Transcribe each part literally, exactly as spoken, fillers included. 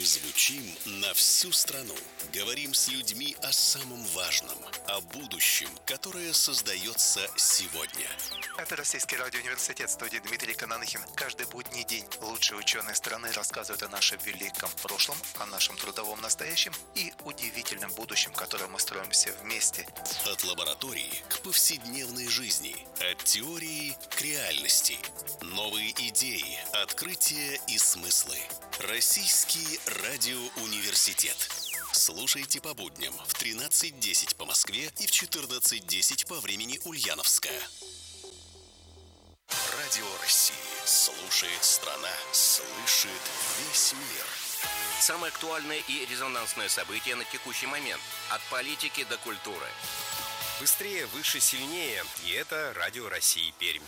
Звучим на всю страну. Говорим с людьми о самом важном, о будущем, которое создается сегодня. Это Российский радиоуниверситет, студии Дмитрий Кананыхин. Каждый будний день лучшие ученые страны рассказывают о нашем великом прошлом, о нашем трудовом настоящем и удивительном будущем, которое мы строим все вместе. От лаборатории к повседневной жизни, от теории к реальности. Новые идеи, открытия и смыслы. Российский радиоуниверситет. Слушайте по будням в тринадцать десять по Москве и в четырнадцать десять по времени Ульяновска. Радио России. Слушает страна, слышит весь мир. Самое актуальное и резонансное событие на текущий момент. От политики до культуры. Быстрее, выше, сильнее. И это Радио России Пермь.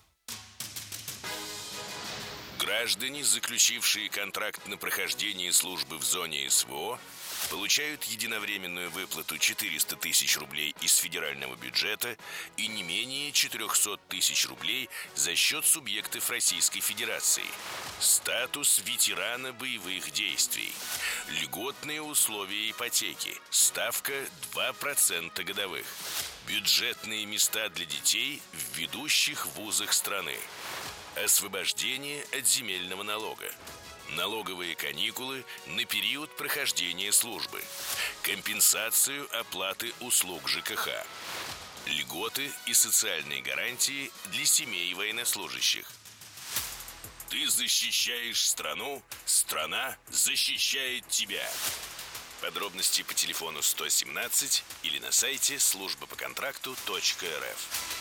Граждане, заключившие контракт на прохождение службы в зоне СВО, получают единовременную выплату четыреста тысяч рублей из федерального бюджета и не менее четыреста тысяч рублей за счет субъектов Российской Федерации. Статус ветерана боевых действий. Льготные условия ипотеки. Ставка два процента годовых. Бюджетные места для детей в ведущих вузах страны. Освобождение от земельного налога. Налоговые каникулы на период прохождения службы. Компенсацию оплаты услуг ЖКХ. Льготы и социальные гарантии для семей военнослужащих. Ты защищаешь страну, страна защищает тебя. Подробности по телефону сто семнадцать или на сайте служба по контракту точка эр эф.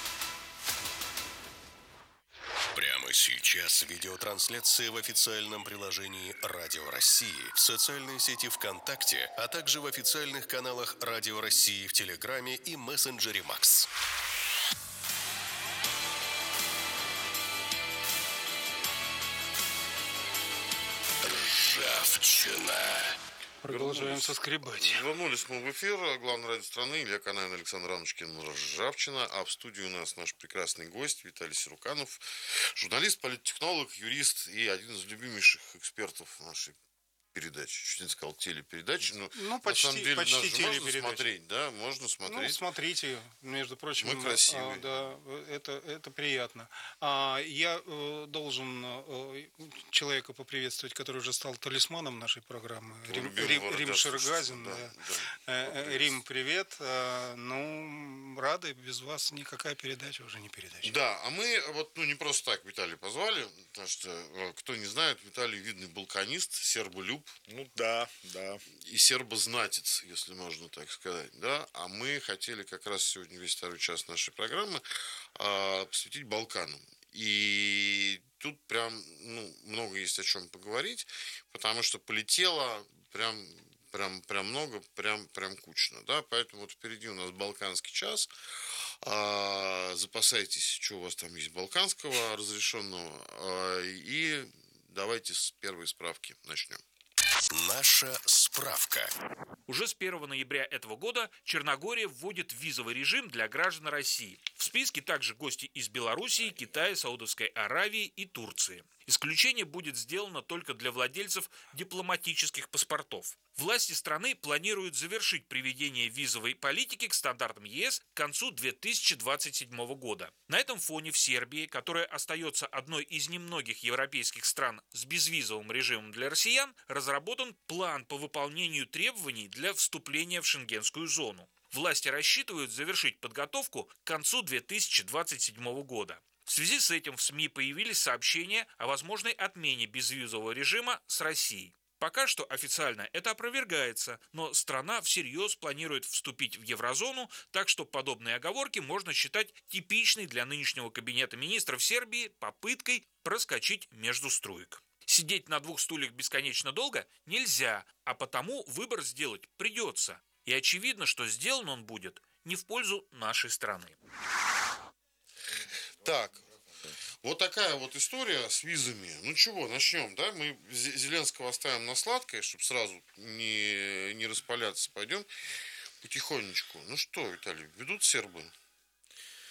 Прямо сейчас видеотрансляция в официальном приложении Радио России, в социальной сети ВКонтакте, а также в официальных каналах Радио России в Телеграме и мессенджере Макс. Ржавчина. Продолжаем соскребать. Вернулись мы в эфир. Главный радио страны Илья Канаин, Александр Рамочкин, Ржавчина. А в студии у нас наш прекрасный гость Виталий Сируканов, журналист, политтехнолог, юрист и один из любимейших экспертов нашей передачи. Чуть не сказал телепередачи, но ну, почти, на самом деле почти нас же можно телепередача. смотреть, да, можно смотреть. Ну, смотрите, между прочим, мы красивые. А, да, это, это приятно. А, я э, должен э, человека поприветствовать, который уже стал талисманом нашей программы. Рим, Рим, Рим Шергазин. Да, да. Да. Рим, привет. А, ну, рады, без вас никакая передача уже не передача. Да, а мы вот, ну, не просто так Виталий позвали, потому что, кто не знает, Виталий видный балканист, серболюб. Ну да, да. И сербознатец, если можно так сказать, да. А мы хотели как раз сегодня весь второй час нашей программы а, посвятить Балканам. И тут прям, ну, много есть о чем поговорить, потому что полетело прям, прям, прям много, прям, прям кучно, да. Поэтому вот впереди у нас Балканский час. А, запасайтесь, что у вас там есть балканского разрешенного. А, и давайте с первой справки начнем. Наша справка. Уже с первого ноября этого года Черногория вводит визовый режим для граждан России. В списке также гости из Белоруссии, Китая, Саудовской Аравии и Турции. Исключение будет сделано только для владельцев дипломатических паспортов. Власти страны планируют завершить приведение визовой политики к стандартам ЕС к концу две тысячи двадцать седьмого года. На этом фоне в Сербии, которая остается одной из немногих европейских стран с безвизовым режимом для россиян, разработан план по выполнению требований для вступления в шенгенскую зону. Власти рассчитывают завершить подготовку к концу две тысячи двадцать седьмого года. В связи с этим в СМИ появились сообщения о возможной отмене безвизового режима с Россией. Пока что официально это опровергается, но страна всерьез планирует вступить в еврозону, так что подобные оговорки можно считать типичной для нынешнего кабинета министров Сербии попыткой проскочить между струек. Сидеть на двух стульях бесконечно долго нельзя, а потому выбор сделать придется. И очевидно, что сделан он будет не в пользу нашей страны. Так, вот такая вот история с визами. Ну чего, начнем, да? Мы Зеленского оставим на сладкое, чтобы сразу не, не распаляться. Пойдем потихонечку. Ну что, Виталий, ведут сербы?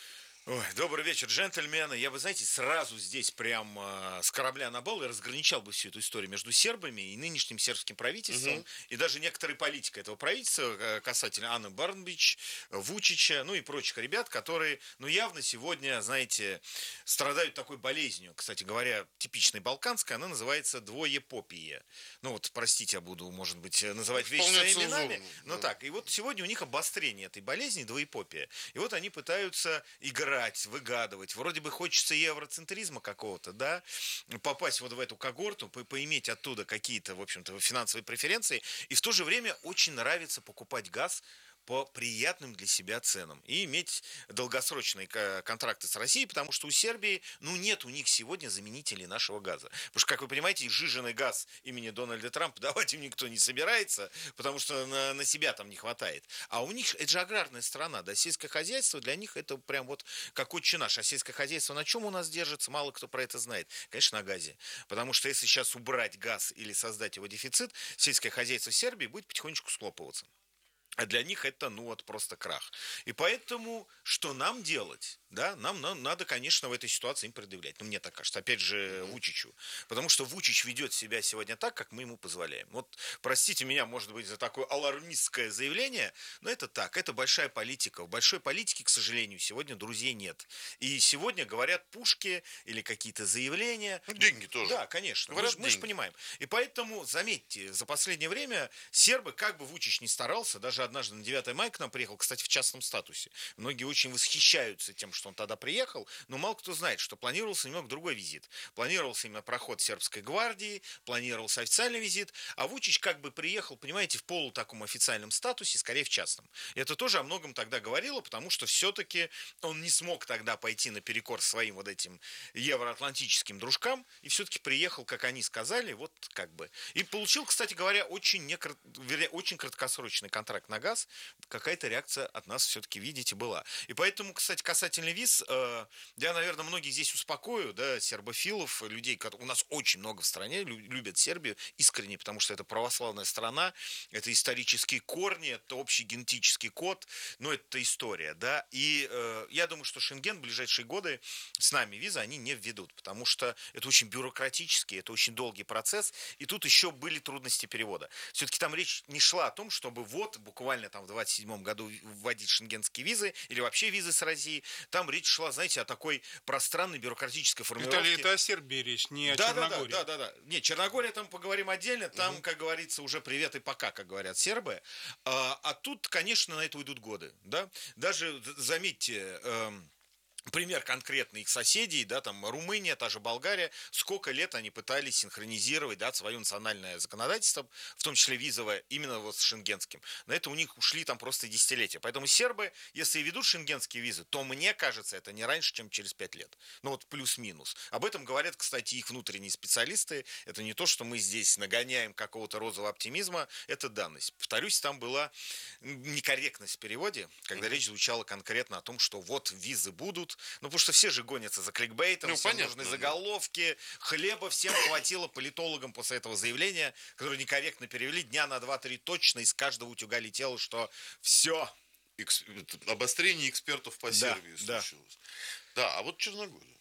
Ой, добрый вечер, джентльмены. Я бы, знаете, сразу здесь прям э, с корабля на бал и разграничал бы всю эту историю между сербами и нынешним сербским правительством, угу. и даже некоторой политикой этого правительства э, касательно Аны Барнбич, Вучича, ну и прочих ребят, которые, ну, явно сегодня, знаете, страдают такой болезнью. Кстати говоря, типичной балканской, она называется двоепопия. Ну вот, простите, я буду, может быть, называть вещи Вполне своими именами. цензурно, Но да. так, и вот сегодня у них обострение этой болезни, двоепопия. И вот они пытаются играть, выгадывать. Вроде бы хочется евроцентризма какого-то, да, попасть вот в эту когорту, по поиметь оттуда какие-то, в общем-то, финансовые преференции. И в то же время очень нравится покупать газ по приятным для себя ценам и иметь долгосрочные контракты с Россией, потому что у Сербии, ну, нет у них сегодня заменителей нашего газа. Потому что, как вы понимаете, сжиженный газ имени Дональда Трампа давать им никто не собирается, потому что на, на себя там не хватает. А у них, это же аграрная страна, да, сельское хозяйство для них это прям вот как отче наш. А сельское хозяйство на чем у нас держится, мало кто про это знает. Конечно, на газе. Потому что если сейчас убрать газ или создать его дефицит, сельское хозяйство Сербии будет потихонечку схлопываться. А для них это, ну, вот просто крах. И поэтому, что нам делать? Да, нам, нам надо, конечно, в этой ситуации им предъявлять. Ну, мне так кажется, опять же, Вучичу. Потому что Вучич ведет себя сегодня так, как мы ему позволяем. Вот, простите меня, может быть, за такое алармистское заявление, но это так, это большая политика. В большой политике, к сожалению, сегодня друзей нет. И сегодня говорят пушки или какие-то заявления. Ну, деньги тоже. Да, конечно. Говорят, мы, мы же понимаем. И поэтому, заметьте, за последнее время сербы, как бы Вучич ни старался, даже однажды на девятое мая к нам приехал, кстати, в частном статусе. Многие очень восхищаются тем, что он тогда приехал, но мало кто знает, что планировался немного другой визит. Планировался именно проход сербской гвардии, планировался официальный визит, а Вучич как бы приехал, понимаете, в полу таком официальном статусе, скорее в частном. И это тоже о многом тогда говорило, потому что все-таки он не смог тогда пойти наперекор своим вот этим евроатлантическим дружкам, и все-таки приехал, как они сказали, вот как бы. И получил, кстати говоря, очень, некр... очень краткосрочный контракт на газ. Какая-то реакция от нас все-таки, видите, была. И поэтому, кстати, касательно виз, э, я, наверное, многих здесь успокою, да, сербофилов, людей, которые у нас очень много в стране, любят Сербию искренне, потому что это православная страна, это исторические корни, это общий генетический код, но это история, да. И э, я думаю, что Шенген в ближайшие годы с нами визы они не введут, потому что это очень бюрократический, это очень долгий процесс, и тут еще были трудности перевода. Все-таки там речь не шла о том, чтобы вот буквально там в двадцать седьмом году вводить шенгенские визы или вообще визы с Россией. Там речь шла, знаете, о такой пространной бюрократической формулировке. Виталий, это о Сербии речь, не о да, Черногории. Да, да, да, да. Не, Черногория там поговорим отдельно, там, угу. как говорится, уже привет и пока, как говорят сербы. А, а тут, конечно, на это уйдут годы, да. Даже, заметьте, эм, пример конкретный их соседей, да, там Румыния, та же Болгария, сколько лет они пытались синхронизировать, да, свое национальное законодательство, в том числе визовое, именно вот с шенгенским. На это у них ушли там просто десятилетия. Поэтому сербы, если и ведут шенгенские визы, то, мне кажется, это не раньше, чем через пять лет. Ну вот плюс-минус. Об этом говорят, кстати, их внутренние специалисты. Это не то, что мы здесь нагоняем какого-то розового оптимизма, это данность. Повторюсь, там была некорректность в переводе, когда mm-hmm. речь звучала конкретно о том, что вот визы будут. Ну, потому что все же гонятся за кликбейтом, ну, всем понятно, нужны заголовки, хлеба всем хватило политологам после этого заявления, которое некорректно перевели, дня на два-три точно из каждого утюга летело, что все. Экс... Обострение экспертов по Сербии да, случилось. Да. да, а вот Черногория.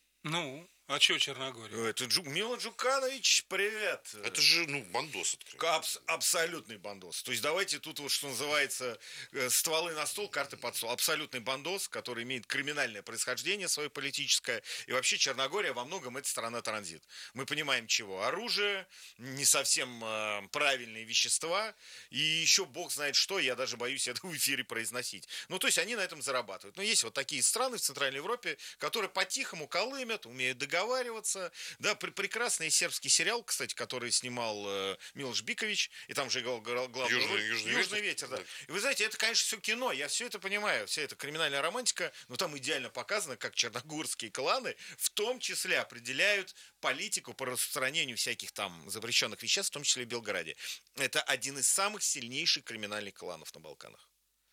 Ну, а что Черногория? Это Джу... Мила Джуканович, привет. Это же, ну, бандос открыл. Абс- абсолютный бандос. То есть давайте тут вот, что называется, стволы на стол, карты под стол. Абсолютный бандос, который имеет криминальное происхождение свое политическое. И вообще Черногория во многом это страна-транзит. Мы понимаем чего. Оружие, не совсем э, правильные вещества. И еще бог знает что, я даже боюсь это в эфире произносить. Ну, то есть они на этом зарабатывают. Но есть вот такие страны в Центральной Европе, которые по-тихому колымят, умеют договариваться. договариваться. Да, пр- прекрасный сербский сериал, кстати, который снимал э, Милош Бикович, и там же играл главную Южный, роль. Южный, Южный ветер. ветер, да. И вы знаете, это, конечно, все кино, я все это понимаю, вся эта криминальная романтика, но там идеально показано, как черногорские кланы в том числе определяют политику по распространению всяких там запрещенных веществ, в том числе в Белграде. Это один из самых сильнейших криминальных кланов на Балканах.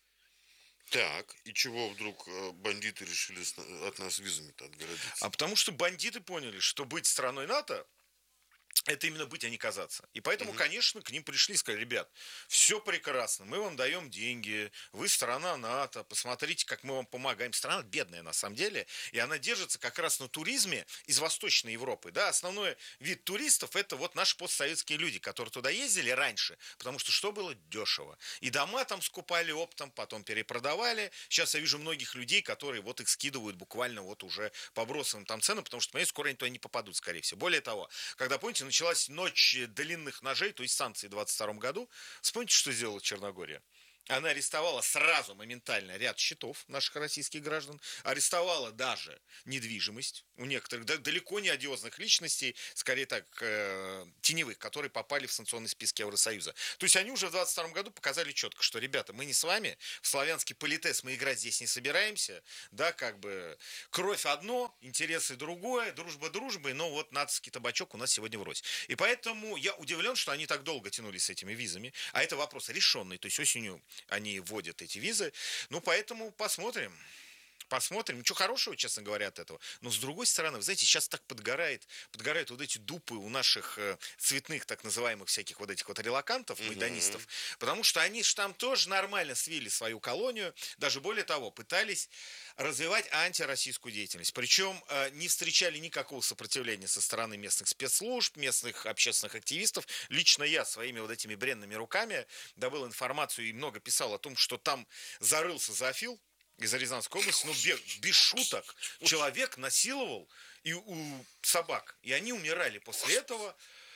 Так, и чего вдруг бандиты решили от нас визами-то отгородиться? А потому что бандиты поняли, что быть страной НАТО это именно быть, а не казаться. И поэтому, mm-hmm. конечно, к ним пришли и сказали: ребят, все прекрасно, мы вам даем деньги, вы страна НАТО, посмотрите, как мы вам помогаем. Страна бедная на самом деле, и она держится как раз на туризме из Восточной Европы. Да, основной вид туристов — это вот наши постсоветские люди, которые туда ездили раньше, потому что что было? Дешево. И дома там скупали оптом, потом перепродавали. Сейчас я вижу многих людей, которые вот их скидывают буквально вот уже по бросовым там ценам, потому что, понимаете, скоро они туда не попадут, скорее всего. Более того, когда, помните, началась ночь длинных ножей, то есть санкции в двадцать втором году. Вспомните, что сделала Черногория. Она арестовала сразу, моментально, ряд счетов наших российских граждан, арестовала даже недвижимость у некоторых, да, далеко не одиозных личностей, скорее так, э, теневых, которые попали в санкционные списки Евросоюза. То есть они уже в двадцать втором году показали четко, что, ребята, мы не с вами, в славянский политес мы играть здесь не собираемся, да, как бы кровь одно, интересы другое, дружба дружбой, но вот нацистский табачок у нас сегодня врозь. И поэтому я удивлен, что они так долго тянули с этими визами, а это вопрос решенный, то есть осенью они вводят эти визы. Ну, поэтому посмотрим. Посмотрим. Ничего хорошего, честно говоря, от этого. Но, с другой стороны, вы знаете, сейчас так подгорает, подгорают вот эти дупы у наших э, цветных, так называемых, всяких вот этих вот релокантов, майданистов, mm-hmm. потому что они же там тоже нормально свили свою колонию, даже более того, пытались развивать антироссийскую деятельность. Причем э, не встречали никакого сопротивления со стороны местных спецслужб, местных общественных активистов. Лично я своими вот этими бренными руками добыл информацию и много писал о том, что там зарылся зоофил из Рязанской области, ну, без, без шуток, человек насиловал и у собак, и они умирали после этого.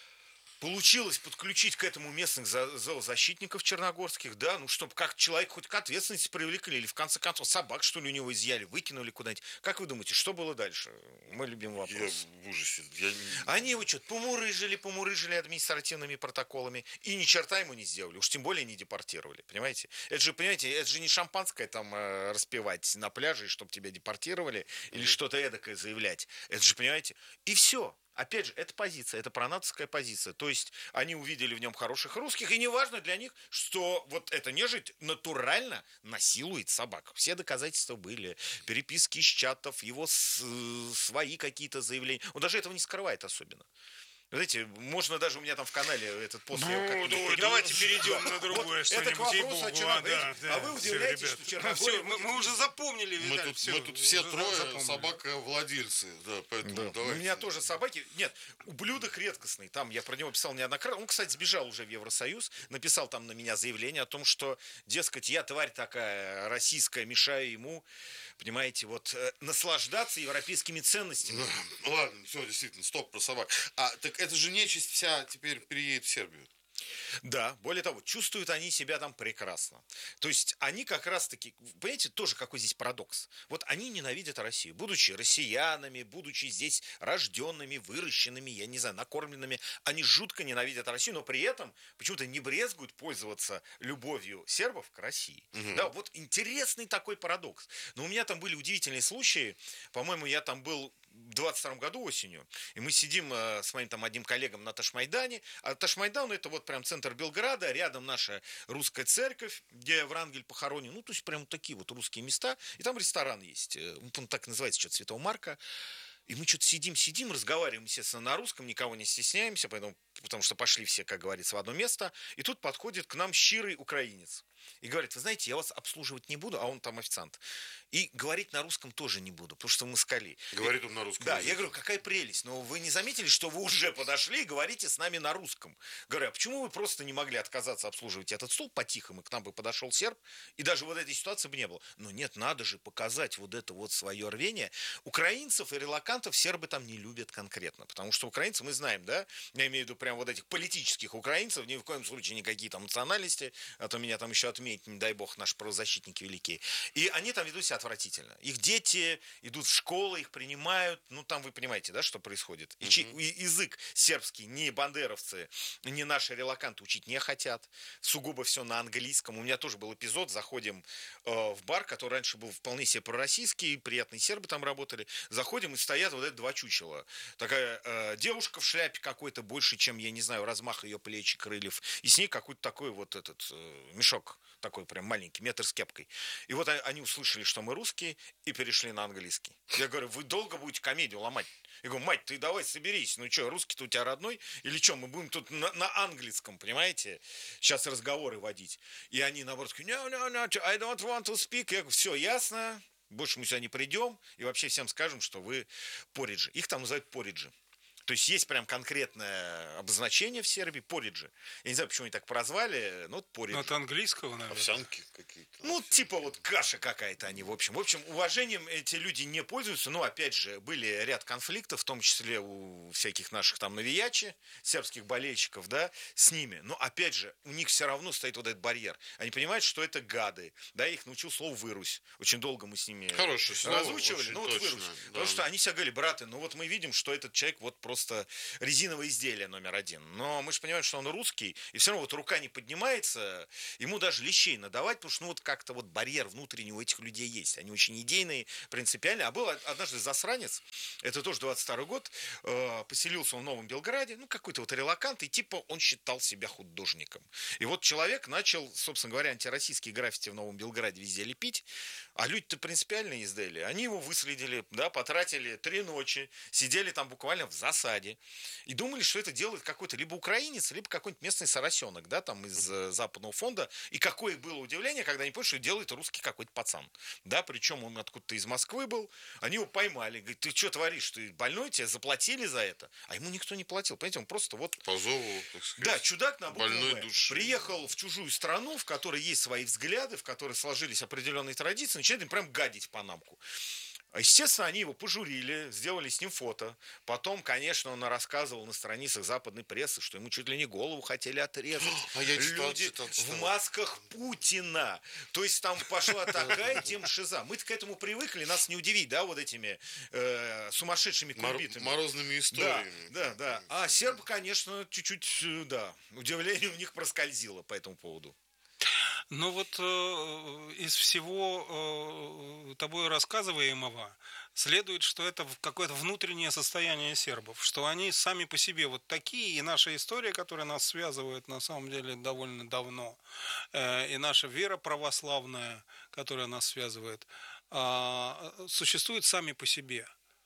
Получилось подключить к этому местных зоозащитников черногорских, да, ну, чтобы как человек хоть к ответственности привлекли, или в конце концов собак, что ли, у него изъяли, выкинули куда-нибудь. Как вы думаете, что было дальше? Мой любимый вопрос. Я в ужасе. Я... Они его что-то помурыжили, помурыжили административными протоколами, и ни черта ему не сделали, уж тем более не депортировали, понимаете? Это же, понимаете, это же не шампанское там э, распивать на пляже, чтобы тебя депортировали, mm-hmm. или что-то эдакое заявлять. Это же, понимаете, и все. Опять же, это позиция, это пронатовская позиция. То есть они увидели в нем хороших русских, и неважно для них, что вот эта нежить натурально насилует собак. Все доказательства были, переписки из чатов, его с, свои какие-то заявления. Он даже этого не скрывает особенно. Знаете, можно даже у меня там в канале этот пост... Ну, я ну давайте перейдем на другое вот что-нибудь. Это к вопросу о Черногории. А, да, а вы удивляетесь, все, что Черногория... мы, мы уже запомнили, мы видали, тут, все. Мы тут все трое запомнили. собака-владельцы. Да, поэтому да. давайте. У меня тоже собаки... Нет, ублюдок редкостный. Там я про него писал неоднократно. Он, кстати, сбежал уже в Евросоюз. Написал там на меня заявление о том, что, дескать, я тварь такая российская, мешаю ему, понимаете, вот э, наслаждаться европейскими ценностями. Ну, ладно, все, действительно, стоп про собак. А, так это же нечисть вся теперь переедет в Сербию. Да, более того, чувствуют они себя там прекрасно. То есть они как раз-таки, понимаете, тоже какой здесь парадокс. Вот они ненавидят Россию, будучи россиянами, будучи здесь рожденными, выращенными, я не знаю, накормленными, они жутко ненавидят Россию, но при этом почему-то не брезгуют пользоваться любовью сербов к России. Угу. Да, вот интересный такой парадокс. Но у меня там были удивительные случаи. По-моему, я там был в двадцать втором году осенью, и мы сидим э, с моим там одним коллегом на Ташмайдане, а Ташмайдан — это вот прям центр Белграда, рядом наша русская церковь, где Врангель похоронен, ну, то есть прям такие вот русские места, и там ресторан есть, он так называется, что-то Святого Марка. И мы что-то сидим, сидим, разговариваем, естественно, на русском, никого не стесняемся, поэтому, потому что пошли все, как говорится, в одно место. И тут подходит к нам щирый украинец и говорит: вы знаете, я вас обслуживать не буду, а он там официант. И говорить на русском тоже не буду, потому что мы москали. Говорит он на русском. Да, языке. Я говорю, какая прелесть, но вы не заметили, что вы уже подошли и говорите с нами на русском? Говорю, а почему вы просто не могли отказаться обслуживать этот стол по-тихому, и к нам бы подошел серб, и даже вот этой ситуации бы не было? Но нет, надо же показать вот это вот свое рвение. Украинцев и релокантов сербы там не любят конкретно, потому что украинцы, мы знаем, да, я имею в виду прям вот этих политических украинцев, ни в коем случае никакие там национальности, а то меня там еще отметить, не дай бог, наши правозащитники великие. И они там ведут себя отвратительно. Их дети идут в школы, их принимают, ну там вы понимаете, да, что происходит. И, mm-hmm. и язык сербский ни бандеровцы, ни наши релоканты учить не хотят. Сугубо все на английском. У меня тоже был эпизод, заходим э, в бар, который раньше был вполне себе пророссийский, приятные сербы там работали. Заходим, и стоят вот это два чучела. Такая э, девушка в шляпе какой-то, больше, чем, я не знаю, размах ее плеч и крыльев. И с ней какой-то такой вот этот э, мешок такой прям маленький, метр с кепкой. И вот они услышали, что мы русские, и перешли на английский. Я говорю, вы долго будете комедию ломать? Я говорю, мать, ты давай соберись. Ну что, русский-то у тебя родной? Или что, мы будем тут на, на английском, понимаете? Сейчас разговоры водить. И они, наоборот, говорят, no, no, no, I don't want to speak. Я говорю, все, ясно. Больше мы сюда не придем. И вообще всем скажем, что вы пориджи. Их там называют пориджи. То есть есть прям конкретное обозначение в Сербии пориджи. Я не знаю, почему они так прозвали, но вот пориджи. Ну, от английского, наверное. Овсянки какие-то. Ну, типа вот каша какая-то они, в общем. В общем, уважением эти люди не пользуются. Но, опять же, были ряд конфликтов, в том числе у всяких наших там навиячи, сербских болельщиков, да, с ними. Но, опять же, у них все равно стоит вот этот барьер. Они понимают, что это гады. Да, я их научил слово «вырусь». Очень долго мы с ними Хорошее слово, разучивали. Ну, вот точно, «вырусь». да. Потому что они всегда говорили, браты, ну вот мы видим, что этот человек вот просто просто резиновое изделие номер один. Но мы же понимаем, что он русский, и все равно вот рука не поднимается, ему даже лещей надавать, потому что ну вот как-то вот барьер внутренний у этих людей есть. Они очень идейные, принципиальные. А был однажды засранец, это тоже двадцать второй год, э, поселился он в Новом Белграде, ну какой-то вот релокант, и типа он считал себя художником. И вот человек начал, собственно говоря, антироссийские граффити в Новом Белграде везде лепить, а люди-то принципиальные издали. Они его выследили, да, потратили три ночи, сидели там буквально в засаде и думали, что это делает какой-то либо украинец, либо какой-нибудь местный соросенок, да, там из э, Западного фонда. И какое было удивление, когда они поняли, что делает русский какой-то пацан. Да, причем он откуда-то из Москвы был, они его поймали. Говорит, ты что творишь, ты больной, тебе заплатили за это? А ему никто не платил, понимаете, он просто вот... По зову, так сказать. Да, чудак на букву больной «В». души. Приехал в чужую страну, в которой есть свои взгляды, в которой сложились определенные традиции, начинает им прям гадить по намку. Естественно, они его пожурили, сделали с ним фото. Потом, конечно, он рассказывал на страницах западной прессы, что ему чуть ли не голову хотели отрезать. А я читал, Люди читал, читал. в масках Путина. То есть там пошла такая тем шиза. Мы-то к этому привыкли, нас не удивить, да, вот этими э, сумасшедшими кульбитами. Морозными историями. Да, да, да. А сербы, конечно, чуть-чуть, да, удивление у них проскользило по этому поводу. Ну вот э, из всего э, тобой рассказываемого следует, что это какое-то внутреннее состояние сербов, что они сами по себе вот такие, и наша история, которая нас связывает на самом деле довольно давно, э, и наша вера православная, которая нас связывает, э, существуют сами по себе.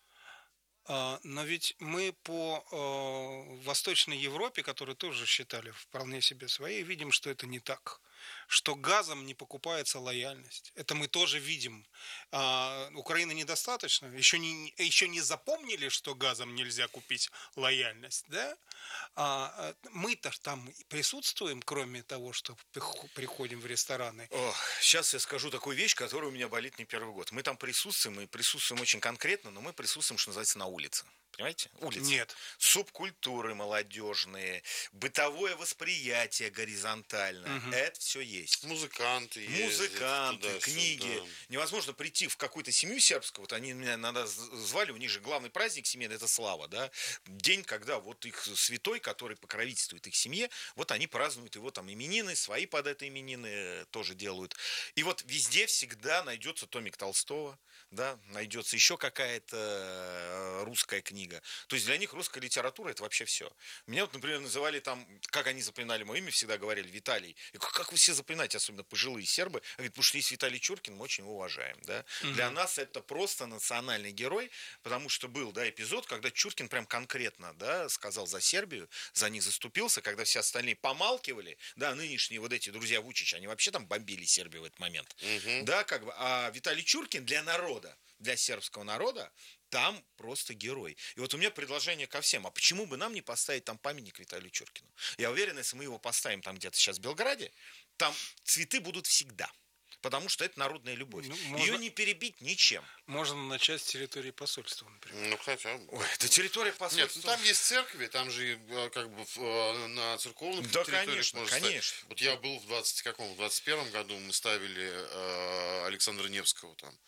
Но ведь мы по э, Восточной Европе, которую тоже считали вполне себе своей, видим, что это не так. Что газом не покупается лояльность. Это мы тоже видим. А, Украины недостаточно. Еще не, еще не запомнили, что газом нельзя купить лояльность. Да? А, мы-то там присутствуем, кроме того, что приходим в рестораны. Ох, сейчас я скажу такую вещь, которая у меня болит не первый год. Мы там присутствуем, и присутствуем очень конкретно, но мы присутствуем, что называется, на улице. Понимаете? Улица. Нет. Субкультуры молодежные, бытовое восприятие горизонтальное. Угу. Это все есть. Музыканты ездят. Музыканты, туда, книги. сюда. Невозможно прийти в какую-то семью сербскую. Вот они меня иногда звали, у них же главный праздник семейный, это слава, да? День, когда вот их святой, который покровительствует их семье, вот они празднуют его там именины, свои под это именины тоже делают. И вот везде всегда найдется томик Толстого, да, найдется еще какая-то русская книга. То есть для них русская литература — это вообще все. Меня вот, например, называли там, как они запоминали мое имя, всегда говорили Виталий. И как вы все запоминаете, особенно пожилые сербы? Говорят, потому что есть Виталий Чуркин, мы очень его уважаем. Да? Угу. Для нас это просто национальный герой, потому что был, да, эпизод, когда Чуркин прям конкретно, да, сказал за Сербию, за них заступился, когда все остальные помалкивали, да, нынешние вот эти друзья Вучича, они вообще там бомбили Сербию в этот момент. Угу. Да, как бы, а Виталий Чуркин для народа, для сербского народа, там просто герой. И вот у меня предложение ко всем. А почему бы нам не поставить там памятник Виталию Чуркину? Я уверен, если мы его поставим там где-то сейчас в Белграде, там цветы будут всегда. Потому что это народная любовь. Ну, можно... Ее не перебить ничем. Можно начать с территории посольства, например. Ну, хотя бы. Ой, это территория посольства. Нет, ну, там есть церкви, там же как бы на церковных да, территориях конечно, можно конечно. ставить. Вот я был в двадцать каком, в двадцать первом году, мы ставили э, Александра Невского там.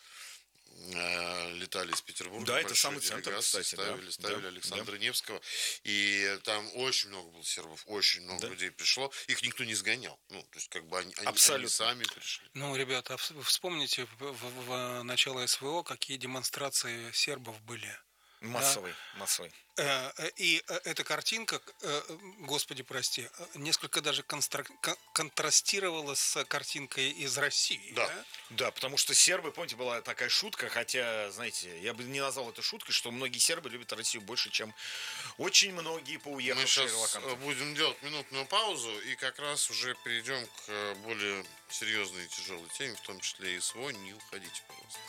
Летали из Петербурга. Да, это самый центр, кстати. Ставили, да. ставили да. Александра да. Невского. И там очень много было сербов, очень много да. людей пришло. Их никто не сгонял. Ну, то есть, как бы они, они сами пришли. Ну, ребята, вспомните в, в, в начало СВО, какие демонстрации сербов были Массовый, да? массовый. И эта картинка, господи прости, несколько даже контрастировала с картинкой из России. Да, да? да, потому что сербы, помните, была такая шутка, хотя, знаете, я бы не назвал это шуткой, что многие сербы любят Россию больше, чем очень многие поуехавшие Мы сейчас релоканты. будем делать минутную паузу и как раз уже перейдем к более серьезной и тяжелой теме, в том числе и СВО. Не уходите, пожалуйста.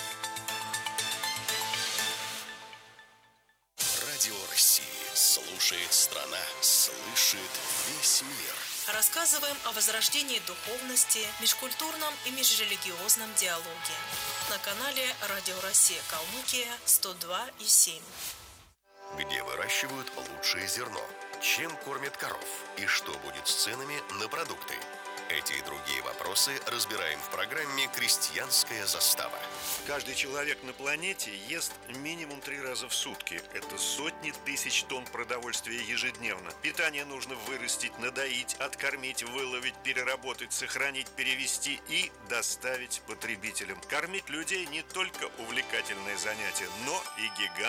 Радио России. Слушает страна, слышит весь мир. Рассказываем о возрождении духовности, межкультурном и межрелигиозном диалоге. На канале Радио Россия Калмыкия сто два и семь. Где выращивают лучшее зерно? Чем кормят коров? И что будет с ценами на продукты? Эти и другие вопросы разбираем в программе «Крестьянская застава». Каждый человек на планете ест минимум три раза в сутки. Это сотни тысяч тонн продовольствия ежедневно. Питание нужно вырастить, надоить, откормить, выловить, переработать, сохранить, перевести и доставить потребителям. Кормить людей не только увлекательное занятие, но и гигантское